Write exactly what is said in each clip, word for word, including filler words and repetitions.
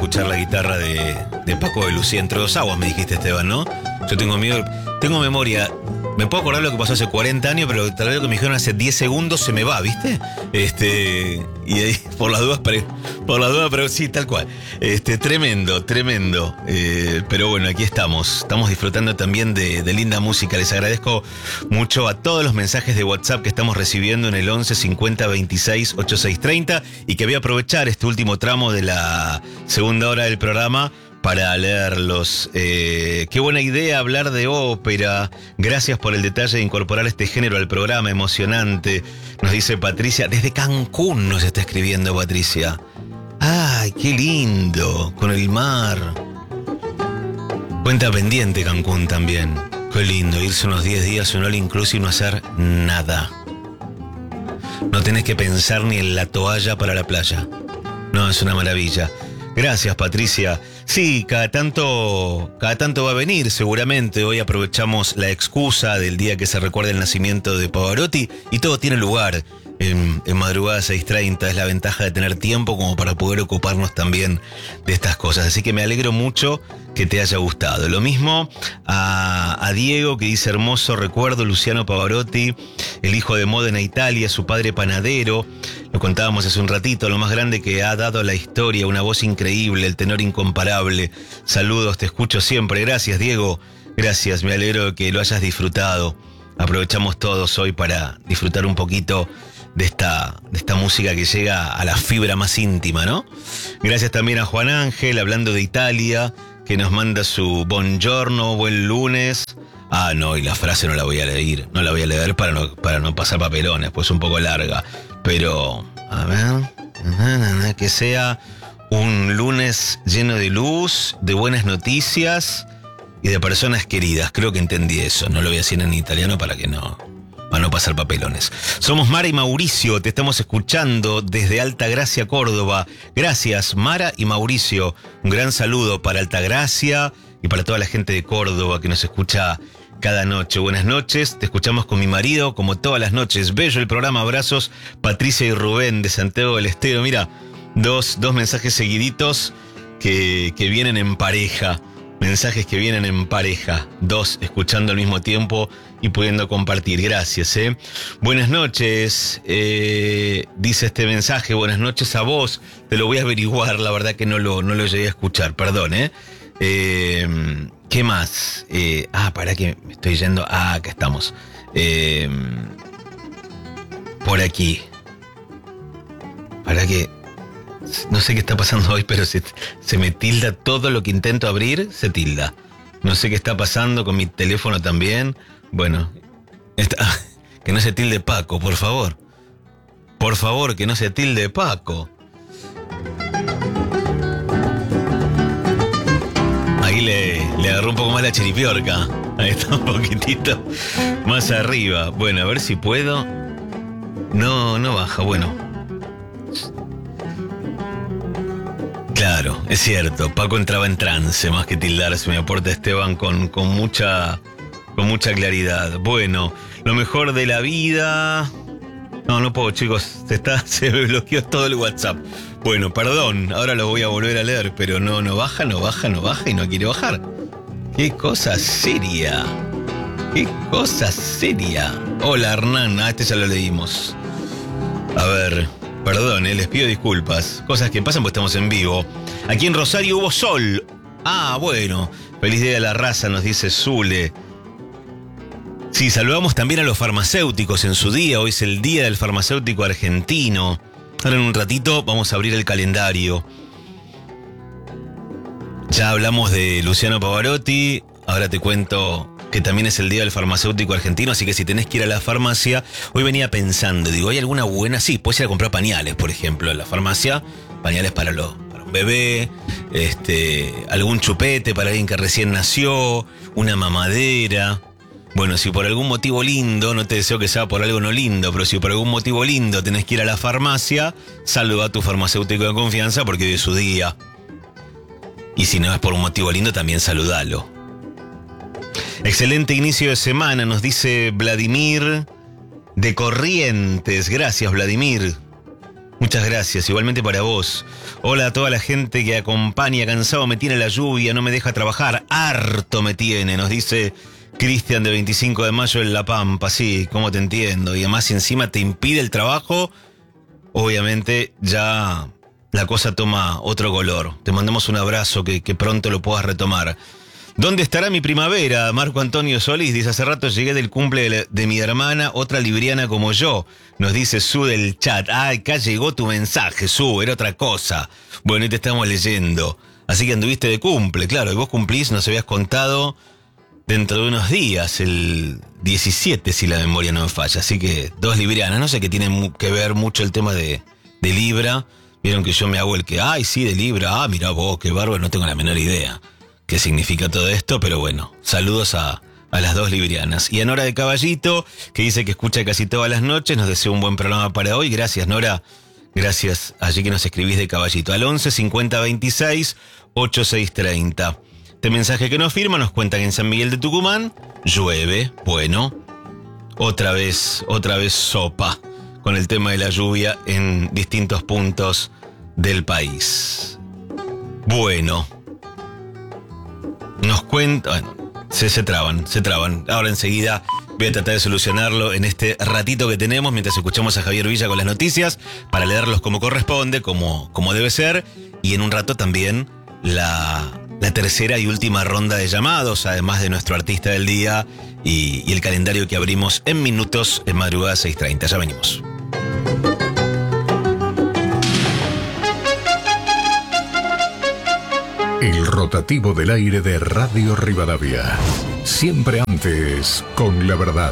escuchar la guitarra de, de Paco de Lucía entre dos aguas, me dijiste, Esteban, ¿no? Yo tengo miedo, tengo memoria. Me puedo acordar lo que pasó hace cuarenta años, pero tal vez lo que me dijeron hace diez segundos se me va, ¿viste? Este, y ahí, por las dudas, pero, por las dudas, pero sí, tal cual. Este, tremendo, tremendo. Eh, pero bueno, aquí estamos. Estamos disfrutando también de, de linda música. Les agradezco mucho a todos los mensajes de WhatsApp que estamos recibiendo en el once cincuenta veintiséis ochenta y seis treinta y que voy a aprovechar este último tramo de la segunda hora del programa para leerlos. Eh, qué buena idea hablar de ópera. Gracias por el detalle de incorporar este género al programa. Emocionante. Nos dice Patricia. Desde Cancún nos está escribiendo Patricia. ¡Ay, qué lindo! Con el mar. Cuenta pendiente Cancún también. Qué lindo. Irse unos diez días un all inclusive y no hacer nada. No tenés que pensar ni en la toalla para la playa. No, es una maravilla. Gracias, Patricia. Sí, cada tanto, cada tanto va a venir, seguramente. Hoy aprovechamos la excusa del día que se recuerda el nacimiento de Pavarotti y todo tiene lugar en, en madrugada seis treinta. Es la ventaja de tener tiempo como para poder ocuparnos también de estas cosas. Así que me alegro mucho que te haya gustado. Lo mismo a, a Diego, que dice: hermoso recuerdo, Luciano Pavarotti, el hijo de Módena, Italia, su padre panadero. Lo contábamos hace un ratito, lo más grande que ha dado a la historia, una voz increíble, el tenor incomparable. Saludos, te escucho siempre. Gracias, Diego. Gracias, me alegro que lo hayas disfrutado. Aprovechamos todos hoy para disfrutar un poquito de esta, de esta música que llega a la fibra más íntima, ¿no? Gracias también a Juan Ángel, hablando de Italia, que nos manda su buongiorno, buen lunes. Ah, no, y la frase no la voy a leer, no la voy a leer para no, para no pasar papelones, pues es un poco larga. Pero, a ver, que sea un lunes lleno de luz, de buenas noticias y de personas queridas. Creo que entendí eso, no lo voy a decir en italiano para que no, para no pasar papelones. Somos Mara y Mauricio, te estamos escuchando desde Altagracia, Córdoba. Gracias, Mara y Mauricio. Un gran saludo para Altagracia y para toda la gente de Córdoba que nos escucha cada noche. Buenas noches, te escuchamos con mi marido como todas las noches. Bello el programa, abrazos, Patricia y Rubén de Santiago del Estero. Mira, dos, dos mensajes seguiditos que, que vienen en pareja. Mensajes que vienen en pareja. Dos escuchando al mismo tiempo y pudiendo compartir. Gracias, ¿eh? Buenas noches, eh, dice este mensaje. Buenas noches a vos. Te lo voy a averiguar, la verdad que no lo, no lo llegué a escuchar, perdón, ¿eh? Eh, ¿Qué más? Eh, ah, para que me estoy yendo. Ah, acá estamos. Eh, por aquí. Para que. No sé qué está pasando hoy, pero se, se me tilda todo lo que intento abrir, se tilda. No sé qué está pasando con mi teléfono también. Bueno, está, que no se tilde Paco, por favor. Por favor, que no se tilde Paco. Ahí le, le agarró un poco más la chiripiorca. Ahí está un poquitito más arriba. Bueno, a ver si puedo. No, no baja, bueno. Claro, es cierto. Paco entraba en trance más que tildarse. Me aporta Esteban con, con mucha, con mucha claridad. Bueno, lo mejor de la vida. No, no puedo, chicos. Se, está, se me bloqueó todo el WhatsApp. Bueno, perdón, ahora lo voy a volver a leer, pero no, no baja, no baja, no baja y no quiere bajar. ¡Qué cosa seria! ¡Qué cosa seria! Hola, Hernán. Ah, este ya lo leímos. A ver, perdón, eh, les pido disculpas. Cosas que pasan porque estamos en vivo. Aquí en Rosario hubo sol. Ah, bueno. Feliz día de la raza, nos dice Zule. Sí, saludamos también a los farmacéuticos en su día. Hoy es el Día del Farmacéutico Argentino. Ahora en un ratito vamos a abrir el calendario. Ya hablamos de Luciano Pavarotti. Ahora te cuento que también es el Día del Farmacéutico Argentino. Así que si tenés que ir a la farmacia, hoy venía pensando, digo, ¿hay alguna buena? Sí, puedes ir a comprar pañales, por ejemplo, en la farmacia. Pañales para, lo, para un bebé, este, algún chupete para alguien que recién nació, una mamadera. Bueno, si por algún motivo lindo, no te deseo que sea por algo no lindo, pero si por algún motivo lindo tenés que ir a la farmacia, saluda a tu farmacéutico de confianza porque hoy es su día. Y si no es por un motivo lindo, también saludalo. Excelente inicio de semana, nos dice Vladimir de Corrientes. Gracias, Vladimir. Muchas gracias, igualmente para vos. Hola a toda la gente que acompaña. Cansado me tiene la lluvia, no me deja trabajar. Harto me tiene, nos dice Cristian de veinticinco de mayo en La Pampa. Sí, cómo te entiendo. Y además si encima te impide el trabajo, obviamente ya la cosa toma otro color. Te mandamos un abrazo, que, que pronto lo puedas retomar. ¿Dónde estará mi primavera? Marco Antonio Solís dice, hace rato llegué del cumple de, la, de mi hermana, otra libriana como yo. Nos dice Su del chat. Ay, acá llegó tu mensaje, Su, era otra cosa. Bueno, y te estamos leyendo. Así que anduviste de cumple, claro, y vos cumplís, nos habías contado, dentro de unos días, el diecisiete, si la memoria no me falla. Así que dos librianas, no sé qué tiene que ver mucho el tema de, de Libra. Vieron que yo me hago el que, ay, sí, de Libra, ah, mirá vos, qué bárbaro, no tengo la menor idea qué significa todo esto, pero bueno, saludos a, a las dos librianas. Y a Nora de Caballito, que dice que escucha casi todas las noches, nos desea un buen programa para hoy. Gracias, Nora. Gracias, allí que nos escribís de Caballito. Al once cincuenta veintiséis ochenta y seis treinta. Este mensaje que nos firma nos cuenta que en San Miguel de Tucumán llueve. Bueno, otra vez, otra vez sopa con el tema de la lluvia en distintos puntos del país. Bueno. Nos cuenta, bueno, se, se traban, se traban. Ahora enseguida voy a tratar de solucionarlo en este ratito que tenemos mientras escuchamos a Javier Villa con las noticias para leerlos como corresponde, como, como debe ser. Y en un rato también la, la tercera y última ronda de llamados, además de nuestro artista del día y, y el calendario que abrimos en minutos en madrugada seis treinta. Ya venimos. El rotativo del aire de Radio Rivadavia. Siempre antes con la verdad.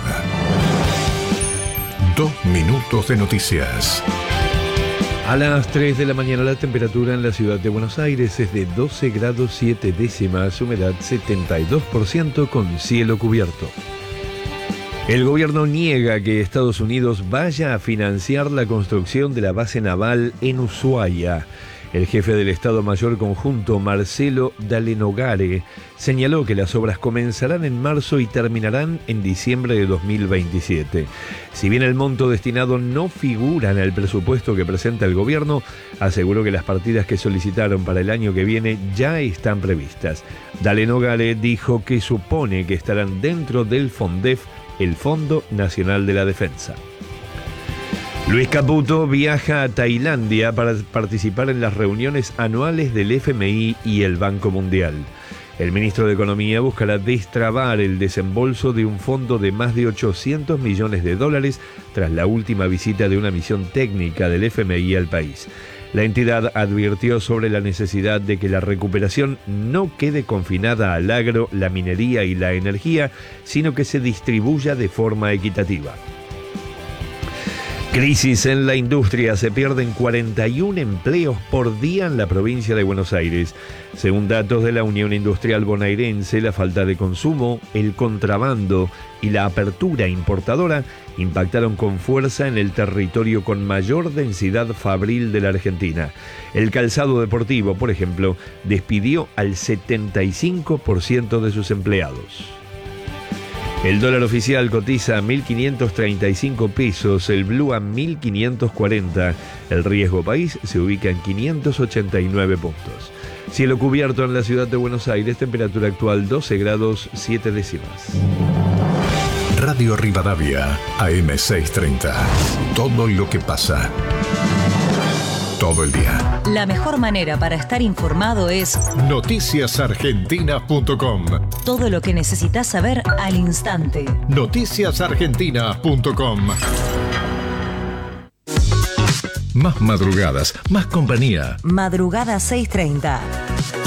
Dos minutos de noticias. A las tres de la mañana la temperatura en la ciudad de Buenos Aires es de doce grados siete décimas, humedad setenta y dos por ciento con cielo cubierto. El gobierno niega que Estados Unidos vaya a financiar la construcción de la base naval en Ushuaia. El jefe del Estado Mayor Conjunto, Marcelo Dalenogare, señaló que las obras comenzarán en marzo y terminarán en diciembre de dos mil veintisiete. Si bien el monto destinado no figura en el presupuesto que presenta el gobierno, aseguró que las partidas que solicitaron para el año que viene ya están previstas. Dalenogare dijo que supone que estarán dentro del FONDEF, el Fondo Nacional de la Defensa. Luis Caputo viaja a Tailandia para participar en las reuniones anuales del F M I y el Banco Mundial. El ministro de Economía buscará destrabar el desembolso de un fondo de más de ochocientos millones de dólares tras la última visita de una misión técnica del F M I al país. La entidad advirtió sobre la necesidad de que la recuperación no quede confinada al agro, la minería y la energía, sino que se distribuya de forma equitativa. Crisis en la industria. Se pierden cuarenta y un empleos por día en la provincia de Buenos Aires. Según datos de la Unión Industrial Bonaerense, la falta de consumo, el contrabando y la apertura importadora impactaron con fuerza en el territorio con mayor densidad fabril de la Argentina. El calzado deportivo, por ejemplo, despidió al setenta y cinco por ciento de sus empleados. El dólar oficial cotiza a mil quinientos treinta y cinco pesos, el blue a mil quinientos cuarenta. El riesgo país se ubica en quinientos ochenta y nueve puntos. Cielo cubierto en la ciudad de Buenos Aires, temperatura actual doce grados siete décimas. Radio Rivadavia, A M seiscientos treinta. Todo lo que pasa. Todo el día. La mejor manera para estar informado es noticias argentinas punto com. Todo lo que necesitas saber al instante. noticias argentinas punto com. Más madrugadas, más compañía. Madrugada seiscientos treinta.